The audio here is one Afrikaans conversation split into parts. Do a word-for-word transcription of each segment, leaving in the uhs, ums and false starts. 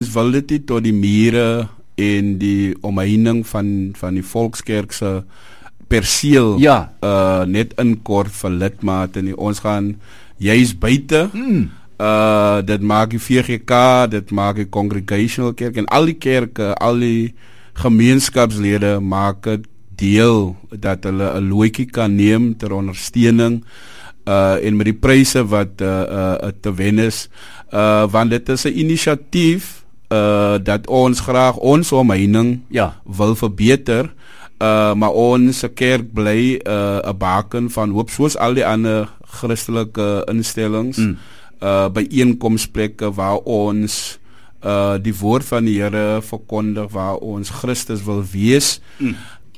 ons wil dit nie tot die mure en die omheining van, van die Volkskerkse perseel ja. uh, net inkort vir lidmate nie. Ons gaan juist buite, mm. uh, dit maak die V G K, dit maak die Congregational Kerk en al die kerke, al die gemeenskapslede maak het deel dat hulle 'n loetjie kan neem ter ondersteuning uh, en met die pryse wat uh, uh, te wen is, uh, want dit is 'n inisiatief uh, dat ons graag ons omheining ja. wil verbeter. Uh, maar ons kerk bly 'n uh, baken van hoop soos al die ander Christelike instellings, mm. uh, by einkomsplekke waar ons uh, die woord van die Here verkondig, waar ons Christus wil wees, mm.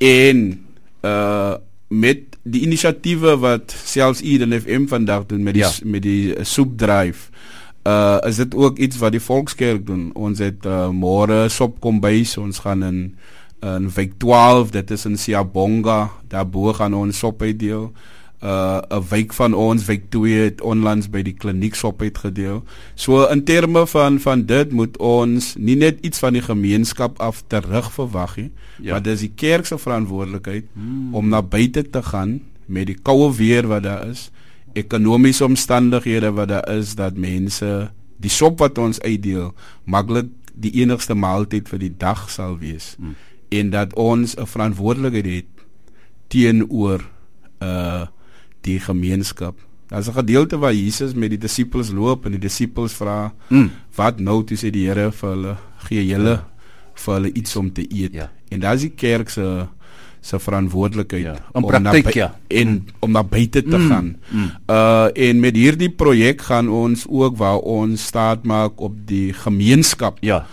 en uh, met die inisiatiewe wat selfs Eden F M vandag doen met die, ja. met die uh, soepdrive, uh, is dit ook iets wat die Volkskerk doen. Ons het uh, môre sopkombuis, ons gaan in in wijk twaalf, dit is in Siyabonga, daarbo gaan ons sop uitdeel. Uh, 'n wijk van ons, wijk twee, het onlangs by die kliniek sop uitgedeel. So in terme van, van dit moet ons nie net iets van die gemeenskap af terug verwag nie, ja. maar dit is die kerkse verantwoordelikheid hmm. om na buite te gaan met die koue weer wat daar is, ekonomiese omstandighede wat daar is, dat mense, die sop wat ons uitdeel, maklik die enigste maaltyd vir die dag sal wees. Hmm. En dat ons 'n verantwoordelikheid het teenoor uh, die gemeenskap. Daar is 'n gedeelte waar Jesus met die disippels loop en die disippels vra, mm. wat nou, toe sê die Here vir hulle, gee julle ja. vir hulle iets om te eet. Ja. En daar is die kerk se se verantwoordelikheid ja. om, om na ja. en mm. om na buite te mm. gaan. Mm. Uh, en met hierdie projek gaan ons ook waar ons staat maak op die gemeenskap. Ja.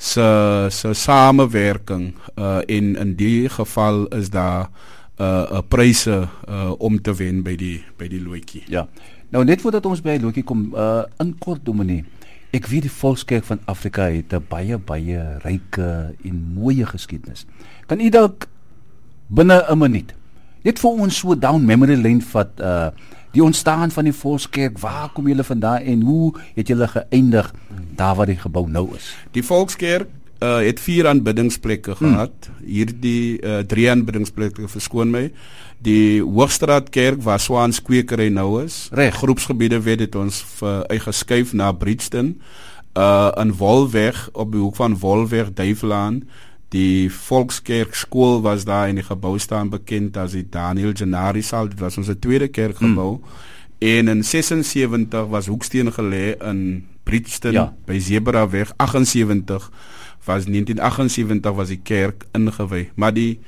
se se samewerking uh, en in die geval is daar 'n uh, pryse uh, om te wen by die by die loetjie. Ja. Nou net voordat ons by die loetjie kom, uh, in kort dominee, ek weet die Volkskerk van Afrika het 'n baie baie ryke en mooie geskiedenis. Kan u dalk binne 'n minuut net vir ons so down memory lane vat, uh, die ontstaan van die Volkskerk, waar kom julle vandaan en hoe het julle geëindig daar waar die gebou nou is? Die Volkskerk uh, het vier aanbiddingsplekke hmm. gehad. Hierdie uh, drie aanbiddingsplekke, verskoon my. Die Hoogstraat Kerk waar Swans Kwekery nou is. Reg. Groepsgebiede weet het ons uitgeskuif na Bridgton. Uh, in Wolweg, op die hoek van Wolweg, Duivelaan. Die Volkskerk skool was daar in die gebou staan bekend as die Daniel Janari saal. Dit was ons tweede kerkgebou. Mm. En in sesensewentig was Hoeksteen gelê in Bridgton ja. by Zebraweg. agtensewentig was negentien agtensewentig was die kerk ingewy. Maar die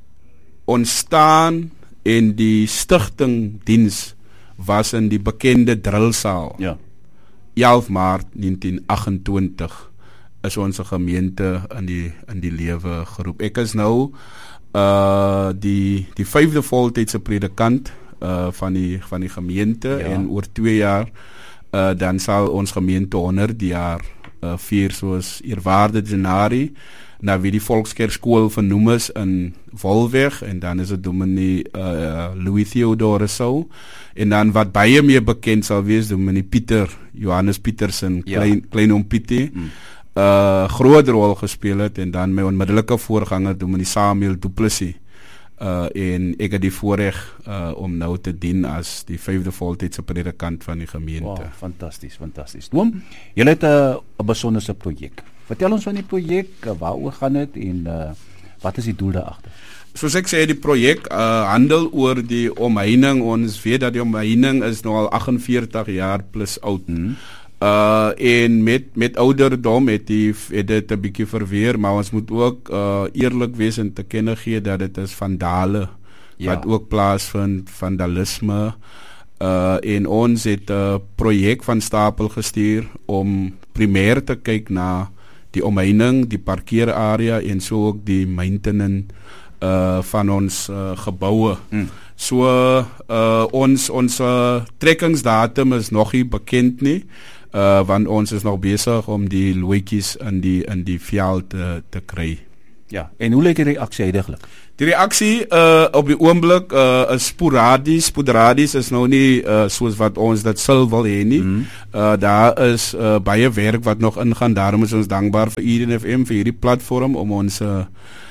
ontstaan en die stigting diens was in die bekende drillsaal. Ja. elf Maart negentien agentwintig. Is ons gemeente in die in die lewe geroep. Ek is nou uh die die vyfde voltydse predikant uh van die van die gemeente ja. en oor twee jaar uh dan sal ons gemeente honderd jaar uh vier soos eerwaarde Janari na wie die Volkskerk skool vernoem is in Wolweg en dan is dit dominee uh, Louis Theodore Rousseau en dan wat baie meer bekend sal wees dominee Pieter Johannes Pietersen ja. klein klein oom Pietie. Mm. Uh, groot rol gespeel het en dan my onmiddellike voorganger dominee Samuel Du Plessis uh, en ek het die voorreg uh, om nou te dien as die vyfde voltydse predikant van die gemeente. Wow, fantasties, fantasties. Oom, julle het 'n uh, besonderse projek. Vertel ons van die projek, uh, waaroor gaan dit en uh, wat is die doel daar agter? Soos ek sê, die projek uh, handel oor die omheining. Ons weet dat die omheining is nou al agtenveertig jaar plus oud. Hmm. Uh, en met, met ouderdom het, die, het dit 'n bietjie verweer, maar ons moet ook uh, eerlik wees en te kenne gee dat dit is vandale ja. wat ook plaasvind, vandalisme. Uh, en ons het 'n uh, projek van stapel gestuur om primêr te kyk na die omheining, die parkeerarea en so ook die maintenance uh, van ons uh, geboue. Hmm. So uh, ons ons uh, trekkingsdatum is nog nie bekend nie. Uh, want ons is nog besig om die loetjies in die in die veld te, te kry. Ja, en hoe lyk die reaksie heidaglik? Die reaksie uh, op die oomblik uh, is sporadies, sporadies is nou nie uh, soos wat ons dit sou wil hê nie. Mm. Uh, daar is uh, baie werk wat nog ingaan, daarom is ons dankbaar vir E D N F M, vir hierdie platform om ons uh,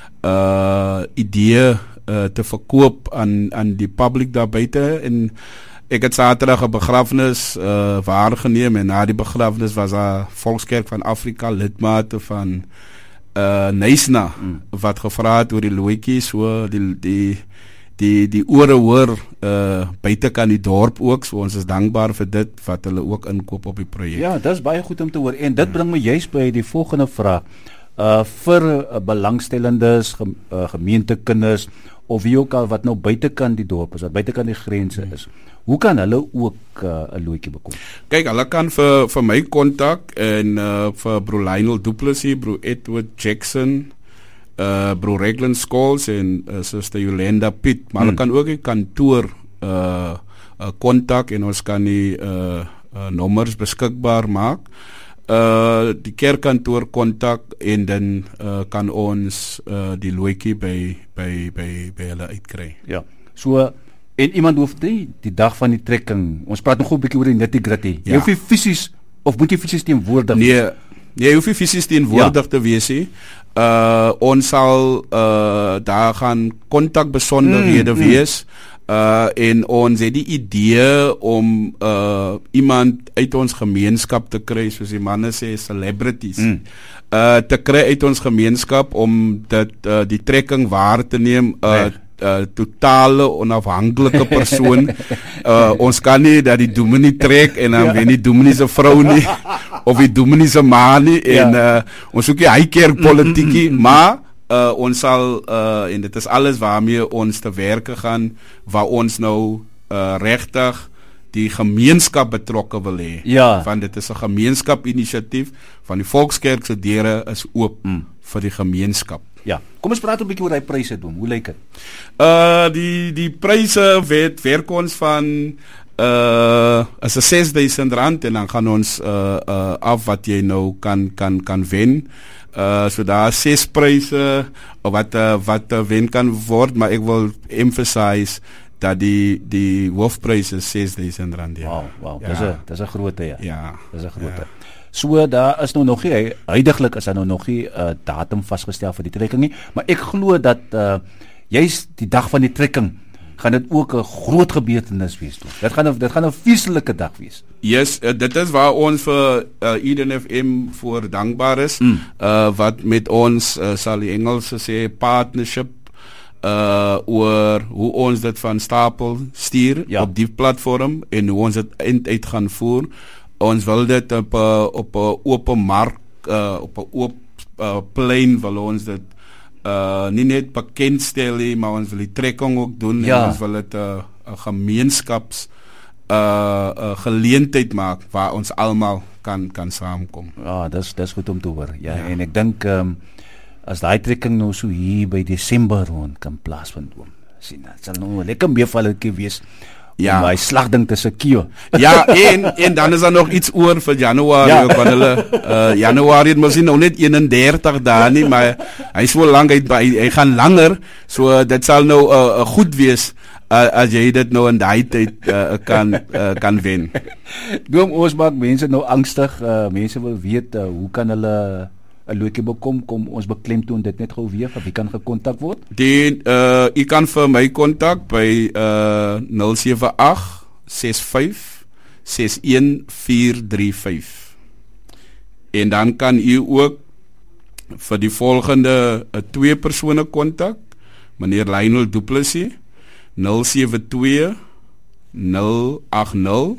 uh, idee uh, te verkoop aan, aan die publiek daar buite. En ek het Saterdag 'n begrafnis uh, waargeneem en na die begrafnis was daar Volkskerk van Afrika lidmate van Uh, Nysna, mm. wat gevra het oor die looitjie, so die die die die ore hoor uh, buitekant die dorp ook, so ons is dankbaar vir dit wat hulle ook inkoop op die projek. Ja, dit is baie goed om te hoor en dit bring my juist by die volgende vraag. Uh, vir uh, belangstellendes, ge, uh, gemeentekinders of wie ook al wat nou buitekant die dorp is, wat buitekant die grense is, hoe kan hulle ook 'n uh, looitjie bekom? Kyk, hulle kan vir vir my kontak en uh, vir Bro Lionel Du Plessis, Bro Edward Jackson, uh, Bro Reglan Scholes en uh, Suster Yolanda Pitt, maar hmm. hulle kan ook die kantoor uh, uh, kontak en ons kan die uh, uh, nommers beskikbaar maak. Uh, die kerkkantoor kontak en dan uh, kan ons uh, die looitjie by by by by hulle uitkry. Ja. So en iemand hoef nie die dag van die trekking. Ons praat nog 'n bietjie oor die nitty-gritty. Ja. Jy hoef nie fisies of moet jy fisies teenwoordig wees? Nee, nee, jy hoef nie fisies teenwoordig ja. te wees nie. Uh ons sal uh daar gaan kontakbesonderhede mm, wees. Mm. Uh, en ons het die idee om uh, iemand uit ons gemeenskap te kry, soos die manne sê, celebrities, mm. uh, te kry uit ons gemeenskap om dit, uh, die trekking waar te neem, uh, nee. uh, totale onafhanklike persoon. uh, ons kan nie dat die dominee trek en dan ja. wen die dominee se vrou nie, of die dominee se ma nie, en ja. uh, ons soek die hykerk politiekie, mm, mm, mm, maar Uh, ons sal, uh, en dit is alles waarmee ons te werke gaan, waar ons nou uh, regtig die gemeenskap betrokke wil hê. Ja. Want dit is 'n gemeenskap-inisiatief, van die Volkskerk se deure is oop mm. vir die gemeenskap. Ja, kom ons praat 'n bietjie oor die pryse doen. Hoe lyk dit? Uh, die, die pryse weet, werk ons van uh as 'n ses duisend rand en dan gaan ons uh, uh, af wat jy nou kan kan kan wen. Uh, so daar is ses pryse wat uh, wat uh, wen kan word, maar ek wil emphasize dat die die hoofprys is ses duisend rand. Ja. Wow, wow, ja. dis 'n dis 'n grootte ja. Ja. Dis 'n grootte. Ja. So daar is nou nog nie huidiglik is daar nou nog nie 'n uh, datum vasgestel vir die trekking nie, maar ek glo dat uh, juis die dag van die trekking gaan dit ook 'n groot gebeurtenis wees toe. Dit gaan dit gaan 'n feestelike dag wees. Yes, uh, dit is waar ons vir uh, E D N F M voor dankbaar is. Mm. Uh, wat met ons uh, sal die Engelse sê partnership uh oor hoe ons dit van stapel stuur ja. op die platform en hoe ons dit eind uit gaan voer. Ons wil dit op 'n op 'n oop mark uh, op 'n oop uh, plein wil ons dit Uh, nie net bekendstel nie, maar ons wil die trekking ook doen ja. en ons wil dit 'n uh, gemeenskaps uh, uh, geleentheid maak waar ons almal kan kan saamkom. Ja, dis dis goed om te hoor. Ja, ja. En ek dink um, as daai trekking nou so hier by Desember rond kan plaasvind oom. Sien, dit sal nou 'n lekker meevalletjie wees. Ja, my slagding te sekure. Ja, en en dan is daar nog iets oor vir Januarie, ja. want hulle uh, Januarie het mos nou net eenendertig dae nie, maar hy is wel lank uit hy, hy gaan langer, so dit sal nou uh, uh, goed wees uh, as jy dit nou in daai tyd uh, kan uh, kan wen. Doom, ons maak mense nou angstig, uh, mense wil weet uh, hoe kan hulle 'n loetjie bekom, kom ons beklemtoon dit net gou weer, wie kan gekontak word? Die uh u kan vir my kontak by uh nul sewe agt ses vyf ses een vier drie vyf. En dan kan u ook vir die volgende uh, twee persone kontak, meneer Lionel Du Plessis, nul sewe twee nul agt nul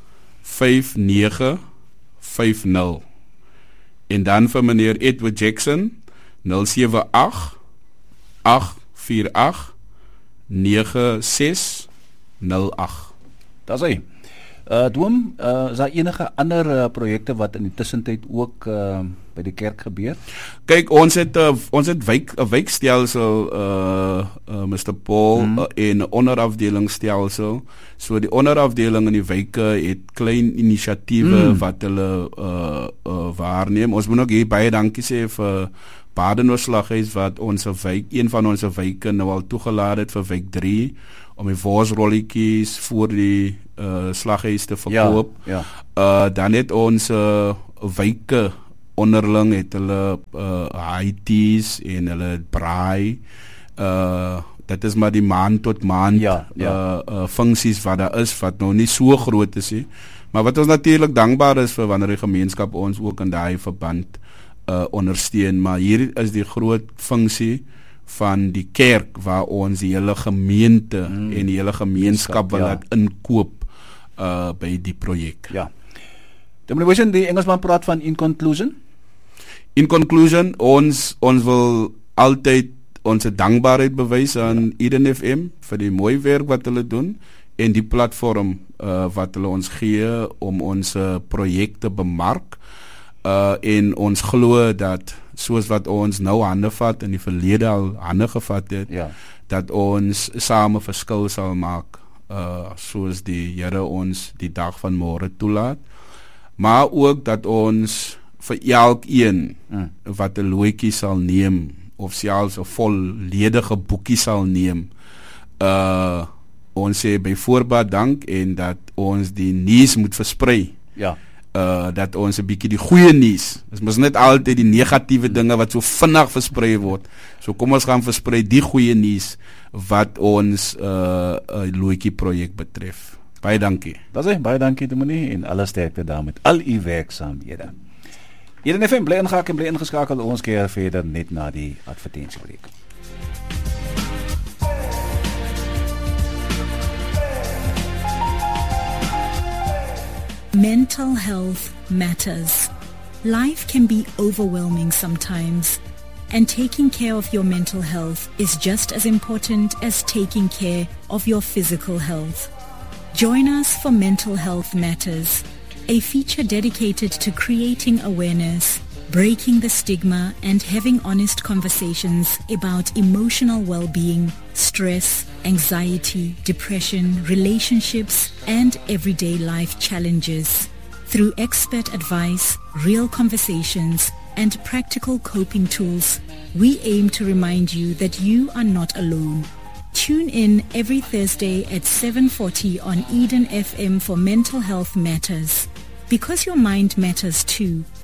vyf nege vyf nul. En dan vir meneer Edward Jackson, nul sewe agt agt vier agt nege ses nul agt. Dis hy. Uh Doom, uh is daar enige ander uh, projekte wat in die tussentyd ook uh, by die kerk gebeur? Kyk, ons het uh, ons het wijk 'n wijkstelsel uh, uh Mister Paul hmm. uh, en 'n onderafdelingsstelsel. So die onderafdeling in die wyke het klein inisiatiewe hmm. wat hulle uh, uh waarneem. Ons moet ook hier baie dankie sê vir Badenhorst Slaghuis wat ons wijk, een van ons wyke nou al toegelaat het vir wijk drie om die worsrolletjies voor die uh, slaghuis te verkoop. Ja, ja. Uh, dan het ons uh, wyke onderling het hulle uh, high teas en hulle braai. Uh, dit is maar die maand tot maand ja, ja. Uh, uh, funksies wat daar is, wat nou nie so groot is nie. Maar wat ons natuurlik dankbaar is vir wanneer die gemeenskap ons ook in daai verband uh, ondersteun. Maar hier is die groot funksie van die kerk waar ons die hele gemeente hmm. en die hele gemeenskap wil laat ja. inkoop uh, by die projek. Ja. Dan moet jy die Engelsman praat van in conclusion? In conclusion, ons ons wil altyd ons dankbaarheid bewys aan ja. Eden F M vir die mooi werk wat hulle doen en die platform uh, wat hulle ons gee om ons uh, projekte bemark uh, en ons glo dat soos wat ons nou hande vat in die verlede al hande gevat het, ja. dat ons same verskil sal maak uh, soos die Here ons die dag van môre toelaat, maar ook dat ons vir elkeen mm. wat 'n loetjie sal neem of selfs 'n volledige boekie sal neem, uh, ons sê by voorbaat dank en dat ons die nuus moet versprei. Ja. Uh, dat ons 'n bietjie die goeie nuus, dit is net altyd die negatiewe dinge wat so vinnig versprei word. So kom ons gaan versprei die goeie nuus wat ons uh, uh, loetjie projek betref. Baie dankie. Dat is baie dankie Dominee en alles sterkte daar met al u werksaamhede. Eden F M bly ingehaak en bly ingeskakel, ons keer verder net na die advertensiebreek. Mental health matters. Life can be overwhelming sometimes, and taking care of your mental health is just as important as taking care of your physical health. Join us for Mental Health Matters, a feature dedicated to creating awareness, breaking the stigma, and having honest conversations about emotional well-being, stress, anxiety, depression, relationships, and everyday life challenges. Through expert advice, real conversations, and practical coping tools, we aim to remind you that you are not alone. Tune in every Thursday at seven forty on Eden F M for Mental Health Matters. Because your mind matters too,